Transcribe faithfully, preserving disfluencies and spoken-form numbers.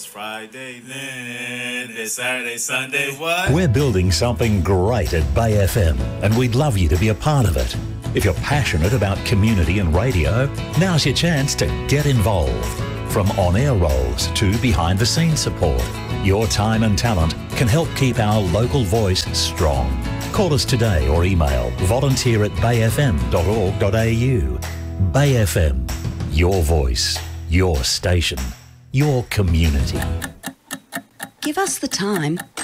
It's Friday, then it's Saturday, Sunday, what? We're building something great at Bay F M, and we'd love you to be a part of it. If you're passionate about community and radio, now's your chance to get involved. From on-air roles to behind-the-scenes support, your time and talent can help keep our local voice strong. Call us today or email volunteer at bay f m dot org dot a u. Bay F M, your voice, your station, your community. Give us the time